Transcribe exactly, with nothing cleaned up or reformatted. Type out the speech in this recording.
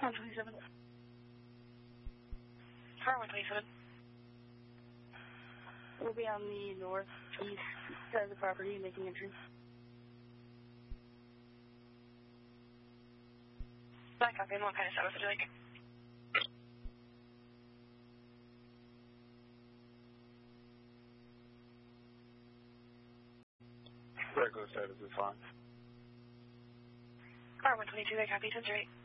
one twenty-seven. Car one twenty-seven. We'll be on the northeast side of the property making entry. Back copy, and what kind of service would you like? Regular service is fine. Car one twenty-two, I copy, ten straight.